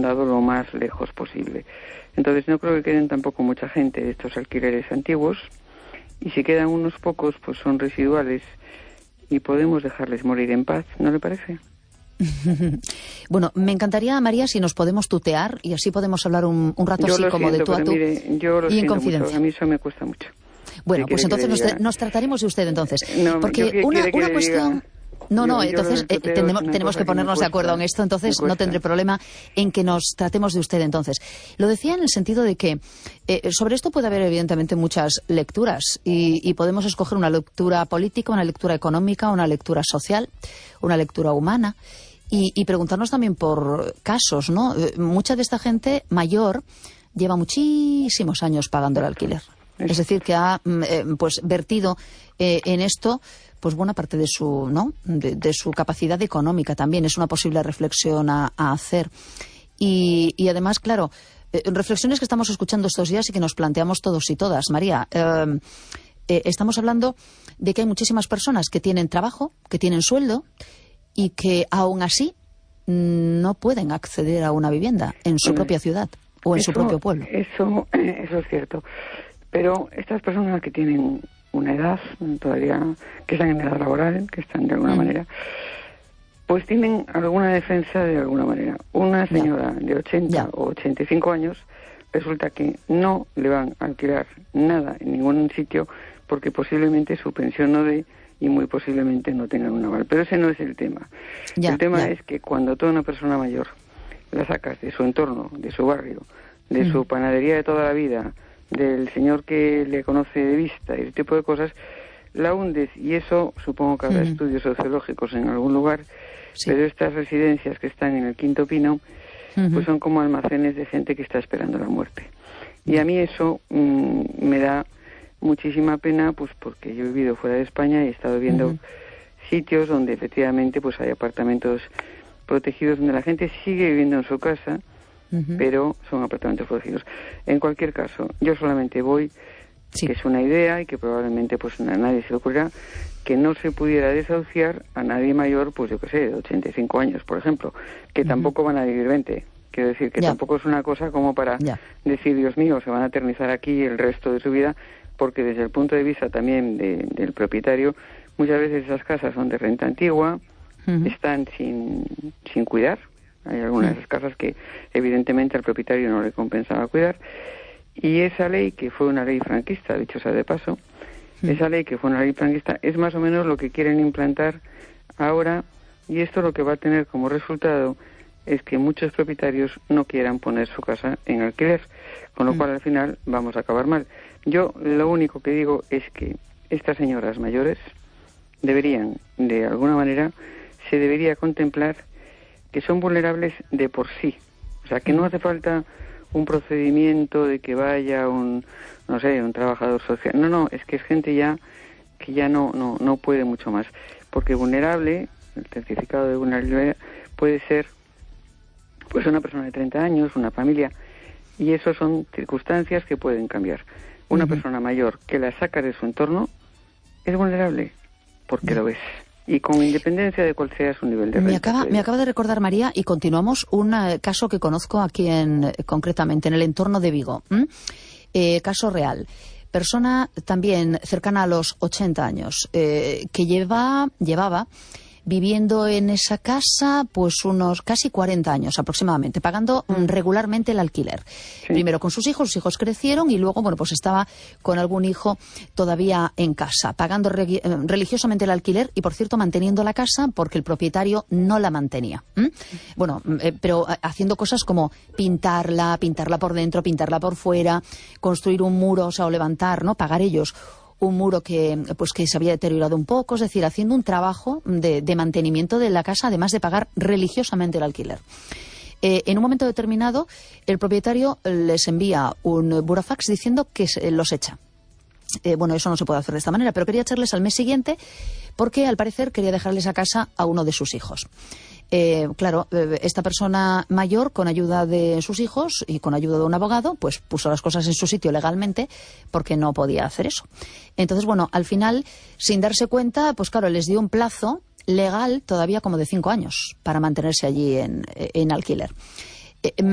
dado lo más lejos posible. Entonces no creo que queden tampoco mucha gente de estos alquileres antiguos, y si quedan unos pocos, pues son residuales y podemos dejarles morir en paz, ¿no le parece? Bueno, me encantaría, María, si nos podemos tutear y así podemos hablar un rato así como de tú a tú, mire, yo lo y en siento confidencia. mucho, a mí eso me cuesta mucho. Bueno, pues entonces nos trataremos de usted entonces. No, porque una cuestión... entonces tenemos que ponernos de acuerdo en esto, entonces no tendré problema en que nos tratemos de usted entonces. Lo decía en el sentido de que sobre esto puede haber evidentemente muchas lecturas y podemos escoger una lectura política, una lectura económica, una lectura social, una lectura humana y preguntarnos también por casos, ¿no? Mucha de esta gente mayor lleva muchísimos años pagando el alquiler. Es decir, que ha pues vertido en esto pues buena parte de su, ¿no? de su capacidad económica también. Es una posible reflexión a hacer. Y además, claro, reflexiones que estamos escuchando estos días y que nos planteamos todos y todas. María, estamos hablando de que hay muchísimas personas que tienen trabajo, que tienen sueldo y que aún así no pueden acceder a una vivienda en su propia ciudad o en su propio pueblo. Eso es cierto. Pero estas personas que tienen una edad todavía, que están en edad laboral, que están de alguna manera, pues tienen alguna defensa de alguna manera. Una señora de 80 o 85 años resulta que no le van a alquilar nada en ningún sitio porque posiblemente su pensión no dé y muy posiblemente no tengan un aval. Pero ese no es el tema. El tema es que cuando toda una persona mayor la sacas de su entorno, de su barrio, de su panadería de toda la vida, del señor que le conoce de vista y ese tipo de cosas, la hundes, y eso supongo que habrá estudios sociológicos en algún lugar, pero estas residencias que están en el Quinto Pino pues son como almacenes de gente que está esperando la muerte. Y a mí eso me da muchísima pena, pues porque yo he vivido fuera de España y he estado viendo sitios donde efectivamente pues hay apartamentos protegidos donde la gente sigue viviendo en su casa, pero son apartamentos protegidos. En cualquier caso, yo solamente voy, que es una idea y que probablemente pues a nadie se le ocurra, que no se pudiera desahuciar a nadie mayor, pues yo qué sé, de 85 años, por ejemplo, que tampoco van a vivir 20. Quiero decir que tampoco es una cosa como para decir, Dios mío, se van a eternizar aquí el resto de su vida, porque desde el punto de vista también del propietario, muchas veces esas casas son de renta antigua, están sin cuidar. Hay algunas de esas casas que evidentemente al propietario no le compensaba cuidar. Y esa ley, que fue una ley franquista, dicho sea de paso, esa ley que fue una ley franquista es más o menos lo que quieren implantar ahora, y esto lo que va a tener como resultado es que muchos propietarios no quieran poner su casa en alquiler, con lo cual al final vamos a acabar mal. Yo lo único que digo es que estas señoras mayores deberían, de alguna manera, se debería contemplar que son vulnerables de por sí. O sea, que no hace falta un procedimiento de que vaya un trabajador social. No, es que es gente ya que ya no puede mucho más. Porque vulnerable, el certificado de vulnerabilidad puede ser pues una persona de 30 años, una familia, y eso son circunstancias que pueden cambiar. Una persona mayor que la saca de su entorno es vulnerable, porque lo ves. Y con independencia de cuál sea su nivel de renta. Me acaba de recordar, María, y continuamos, un caso que conozco aquí concretamente en el entorno de Vigo. Caso real. Persona también cercana a los 80 años, que llevaba viviendo en esa casa pues unos casi 40 años aproximadamente, pagando regularmente el alquiler. Primero con sus hijos crecieron y luego, bueno, pues estaba con algún hijo todavía en casa, pagando religiosamente el alquiler y, por cierto, manteniendo la casa porque el propietario no la mantenía. Bueno, pero haciendo cosas como pintarla por dentro, pintarla por fuera, construir un muro, o levantar, ¿no? Pagar ellos un muro que se había deteriorado un poco, es decir, haciendo un trabajo de mantenimiento de la casa, además de pagar religiosamente el alquiler. En un momento determinado, el propietario les envía un burofax diciendo que los echa. Bueno, eso no se puede hacer de esta manera, pero quería echarles al mes siguiente porque, al parecer, quería dejarles a casa a uno de sus hijos. Claro, esta persona mayor, con ayuda de sus hijos y con ayuda de un abogado, pues puso las cosas en su sitio legalmente porque no podía hacer eso. Entonces, bueno, al final, sin darse cuenta, pues claro, les dio un plazo legal todavía como de 5 años para mantenerse allí en alquiler.